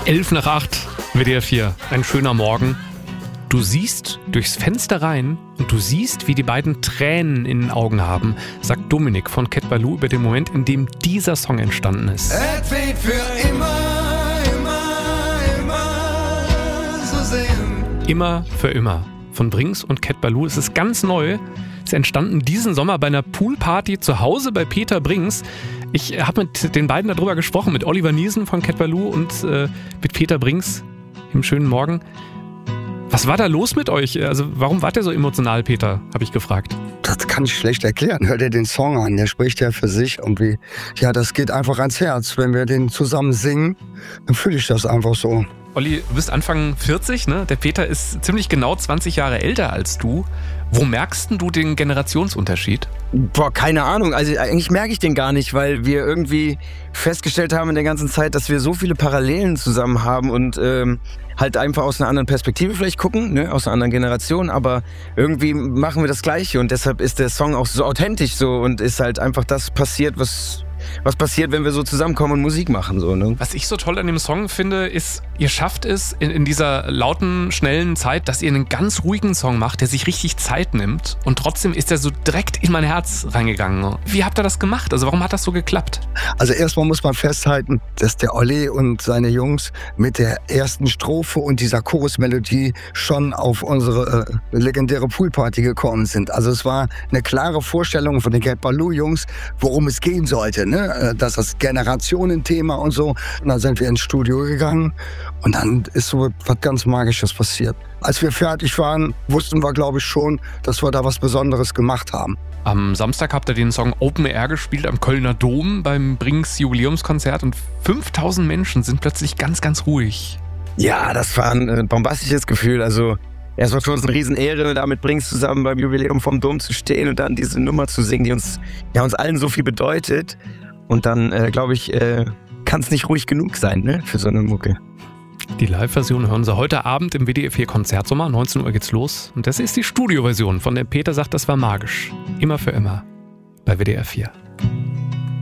11:08, WDR 4, ein schöner Morgen. Du siehst durchs Fenster rein und du siehst, wie die beiden Tränen in den Augen haben, sagt Dominik von Cat Ballou über den Moment, in dem dieser Song entstanden ist. Es wird für immer, immer, immer so sehen. Immer für immer. Von Brings und Cat Ballou. Es ist ganz neu. Es ist entstanden diesen Sommer bei einer Poolparty zu Hause bei Peter Brings. Ich habe mit den beiden darüber gesprochen, mit Oliver Niesen von Cat Ballou und mit Peter Brings im schönen Morgen. Was war da los mit euch? Also warum wart ihr so emotional, Peter? Habe ich gefragt. Das kann ich schlecht erklären. Hört ihr den Song an, der spricht ja für sich. Und das geht einfach ans Herz. Wenn wir den zusammen singen, dann fühle ich das einfach so. Olli, du bist Anfang 40, ne? Der Peter ist ziemlich genau 20 Jahre älter als du. Wo merkst du den Generationsunterschied? Boah, keine Ahnung. Also eigentlich merke ich den gar nicht, weil wir irgendwie festgestellt haben in der ganzen Zeit, dass wir so viele Parallelen zusammen haben und halt einfach aus einer anderen Perspektive vielleicht gucken, ne? Aus einer anderen Generation, aber irgendwie machen wir das Gleiche und deshalb ist der Song auch so authentisch so und ist halt einfach das passiert, was passiert, wenn wir so zusammenkommen und Musik machen. So, ne? Was ich so toll an dem Song finde, ist, ihr schafft es in dieser lauten, schnellen Zeit, dass ihr einen ganz ruhigen Song macht, der sich richtig Zeit nimmt und trotzdem ist er so direkt in mein Herz reingegangen. Wie habt ihr das gemacht? Also warum hat das so geklappt? Also erstmal muss man festhalten, dass der Olli und seine Jungs mit der ersten Strophe und dieser Chorusmelodie schon auf unsere legendäre Poolparty gekommen sind. Also es war eine klare Vorstellung von den Cat Ballou Jungs, worum es gehen sollte. Ne? Das ist Generationenthema und so. Und dann sind wir ins Studio gegangen und dann ist so was ganz Magisches passiert. Als wir fertig waren, wussten wir, glaube ich, schon, dass wir da was Besonderes gemacht haben. Am Samstag habt ihr den Song Open Air gespielt am Kölner Dom beim Brings Jubiläumskonzert und 5000 Menschen sind plötzlich ganz, ganz ruhig. Ja, das war ein bombastisches Gefühl. Also es war für uns eine Riesenehre, da mit Brings zusammen beim Jubiläum vom Dom zu stehen und dann diese Nummer zu singen, die uns allen so viel bedeutet. Und dann, glaube ich, kann es nicht ruhig genug sein, ne, für so eine Mucke. Die Live-Version hören Sie heute Abend im WDR 4 Konzertsommer. 19 Uhr geht's los. Und das ist die Studioversion, von der Peter sagt, das war magisch. Immer für immer. Bei WDR 4.